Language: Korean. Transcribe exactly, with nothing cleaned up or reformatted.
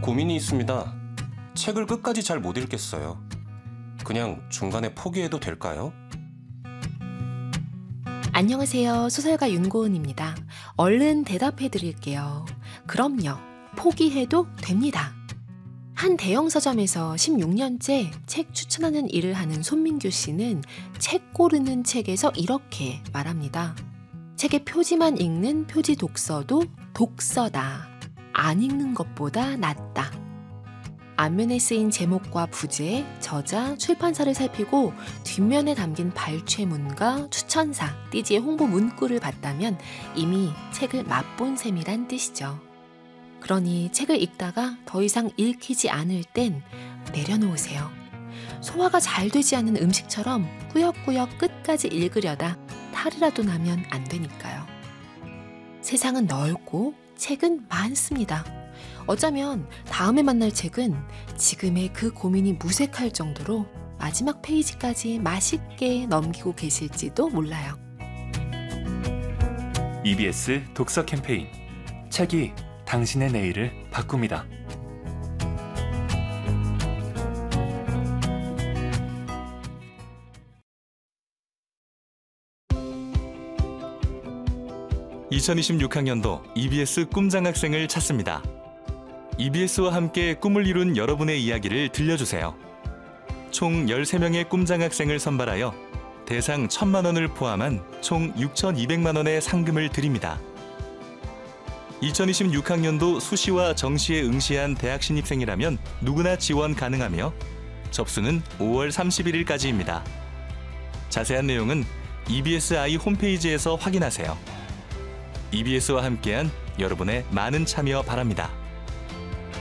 고민이 있습니다. 책을 끝까지 잘 못 읽겠어요. 그냥 중간에 포기해도 될까요? 안녕하세요. 소설가 윤고은입니다. 얼른 대답해 드릴게요. 그럼요. 포기해도 됩니다. 한 대형 서점에서 십육 년째 책 추천하는 일을 하는 손민규 씨는 책 고르는 책에서 이렇게 말합니다. 책의 표지만 읽는 표지 독서도 독서다. 안 읽는 것보다 낫다. 앞면에 쓰인 제목과 부제, 저자, 출판사를 살피고 뒷면에 담긴 발췌문과 추천사, 띠지의 홍보 문구를 봤다면 이미 책을 맛본 셈이란 뜻이죠. 그러니 책을 읽다가 더 이상 읽히지 않을 땐 내려놓으세요. 소화가 잘 되지 않는 음식처럼 꾸역꾸역 끝까지 읽으려다 탈이라도 나면 안 되니까요. 세상은 넓고 책은 많습니다. 어쩌면 다음에 만날 책은 지금의 그 고민이 무색할 정도로 마지막 페이지까지 맛있게 넘기고 계실지도 몰라요. 이비에스 독서 캠페인 책이 당신의 내일을 바꿉니다. 이천이십육 학년도 이비에스 꿈장학생을 찾습니다. 이비에스와 함께 꿈을 이룬 여러분의 이야기를 들려주세요. 총 열세 명의 꿈장학생을 선발하여 대상 천만 원을 포함한 총 육천이백만 원의 상금을 드립니다. 이천이십육 학년도 수시와 정시에 응시한 대학 신입생이라면 누구나 지원 가능하며 접수는 오월 삼십일일까지입니다. 자세한 내용은 이비에스 아이 홈페이지에서 확인하세요. 이비에스와 함께한 여러분의 많은 참여 바랍니다.